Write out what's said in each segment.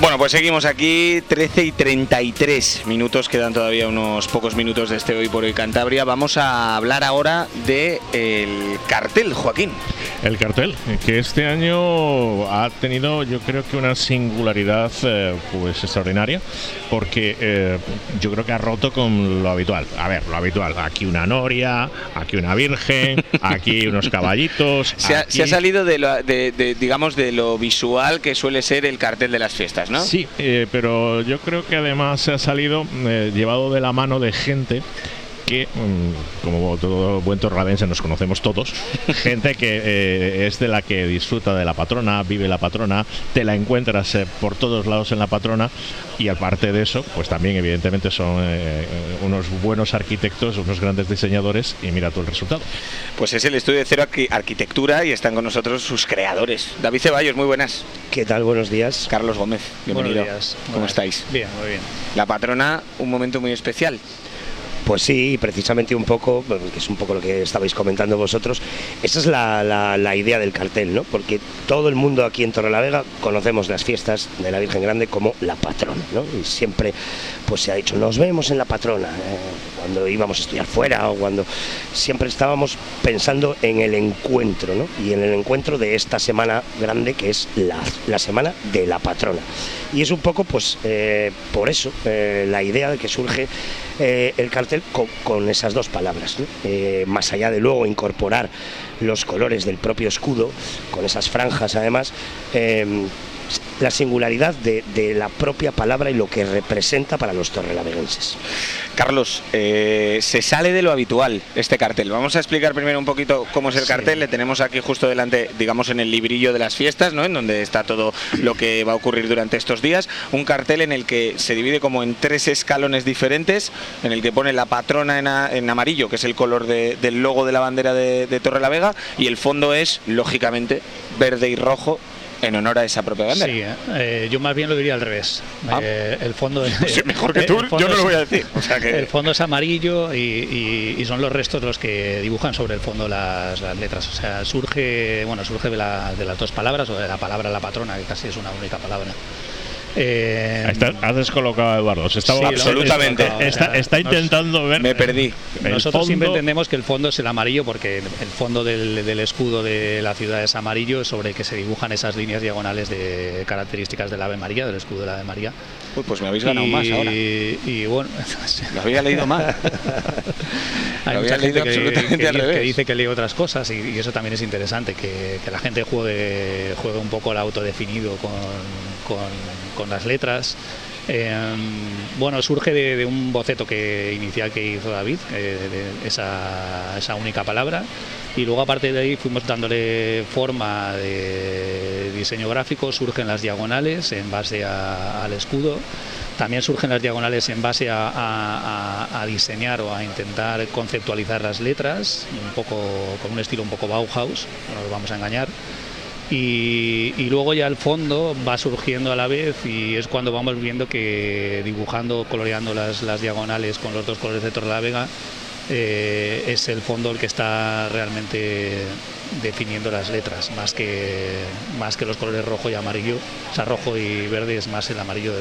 Bueno, pues seguimos aquí, 13:33 quedan todavía unos pocos minutos de este Hoy por Hoy Cantabria. Vamos a hablar ahora del cartel, Joaquín. El cartel, que este año ha tenido, yo creo que una singularidad pues extraordinaria, porque yo creo que ha roto con lo habitual. A ver, lo habitual, aquí una noria, aquí una virgen, aquí unos caballitos. Se ha salido digamos, de lo visual que suele ser el cartel de las fiestas, ¿no? Sí, pero yo creo que además se ha salido llevado de la mano de gente que, como todo buen torrelavense nos conocemos todos, gente que es de la que disfruta de la patrona, vive la patrona, te la encuentras por todos lados en la patrona, y aparte de eso, pues también evidentemente son unos buenos arquitectos, unos grandes diseñadores, y mira tú el resultado. Pues es el Estudio de Cero Arquitectura y están con nosotros sus creadores. David Ceballos, muy buenas. ¿Qué tal? Buenos días. Carlos Gómez, bienvenido. Buenos días. ¿Cómo estáis? Bien, muy bien. La patrona, un momento muy especial. Pues sí, precisamente un poco, que es un poco lo que estabais comentando vosotros, esa es la idea del cartel, ¿no? Porque todo el mundo aquí en Torrelavega conocemos las fiestas de la Virgen Grande como la patrona, ¿no? Y siempre pues se ha dicho, nos vemos en la patrona, cuando íbamos a estudiar fuera o cuando siempre estábamos pensando en el encuentro, ¿no? Y en el encuentro de esta semana grande que es la semana de la patrona. Y es un poco pues por eso la idea de que surge el cartel con esas dos palabras, ¿no? Más allá de luego incorporar los colores del propio escudo, con esas franjas además, la singularidad de la propia palabra y lo que representa para los torrelaveguenses. Carlos, se sale de lo habitual este cartel. Vamos a explicar primero un poquito cómo es el cartel. Le tenemos aquí justo delante, digamos, en el librillo de las fiestas, ¿no? En donde está todo lo que va a ocurrir durante estos días. Un cartel en el que se divide como en 3 escalones diferentes, en el que pone la patrona en amarillo, que es el color del logo de la bandera de Torrelavega, y el fondo es, lógicamente, verde y rojo, en honor a esa propia bandera. Sí, yo más bien lo diría al revés. El fondo pues mejor que tú, yo no lo voy a decir. O sea que... El fondo es amarillo y son los restos los que dibujan sobre el fondo las letras. O sea, surge de las dos palabras, o de la palabra la patrona, que casi es una única palabra. Has descolocado a Eduardo. Sí, absolutamente. Está intentando ver. Me perdí. Nosotros siempre entendemos que el fondo es el amarillo, porque el fondo del escudo de la ciudad es amarillo, sobre el que se dibujan esas líneas diagonales de características del Ave María, del escudo de la Ave María. Uy, pues me habéis ganado más ahora. Y bueno, lo había leído mal. Hay mucha gente que dice que lee otras cosas, y eso también es interesante, que la gente juegue un poco al autodefinido con las letras. Bueno, surge de un boceto inicial que hizo David, de esa única palabra, y luego aparte de ahí fuimos dándole forma de diseño gráfico. Surgen las diagonales en base al escudo. También surgen las diagonales en base a diseñar o a intentar conceptualizar las letras, un poco con un estilo un poco Bauhaus, no nos vamos a engañar. Y luego ya el fondo va surgiendo a la vez, y es cuando vamos viendo que dibujando, coloreando las diagonales con los dos colores de Torrelavega, es el fondo el que está realmente definiendo las letras, más que los colores rojo y amarillo. O sea, rojo y verde es más el amarillo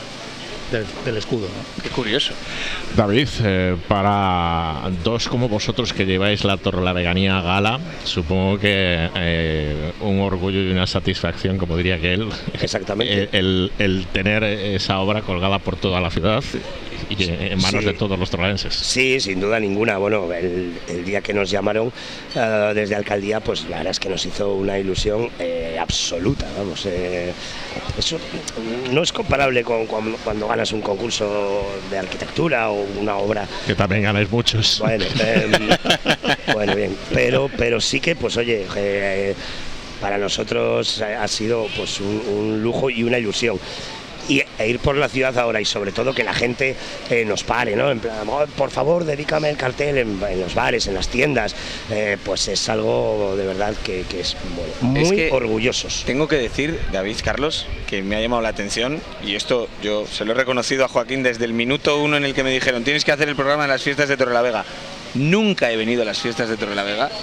del escudo, ¿no? Qué curioso. David, para dos como vosotros que lleváis la Torrelaveganía gala, supongo que un orgullo y una satisfacción, como diría que él. Exactamente. El tener esa obra colgada por toda la ciudad y en manos de todos los torrelenses. Sí, sin duda ninguna. Bueno, el día que nos llamaron desde Alcaldía, pues la verdad es que nos hizo una ilusión absoluta, vamos. Eso no es comparable con cuando ganas un concurso de arquitectura o una obra. Que también ganáis muchos. Bueno, bien, pero sí que, pues oye, para nosotros ha sido pues un lujo y una ilusión. E ir por la ciudad ahora, y sobre todo que la gente nos pare, ¿no? En plan, oh, por favor, dedícame el cartel en los bares, en las tiendas, pues es algo de verdad que es muy orgullosos. Tengo que decir, David, Carlos, que me ha llamado la atención, y esto yo se lo he reconocido a Joaquín desde el minuto 1 en el que me dijeron tienes que hacer el programa de las fiestas de Torrelavega. Nunca he venido a las fiestas de Torrelavega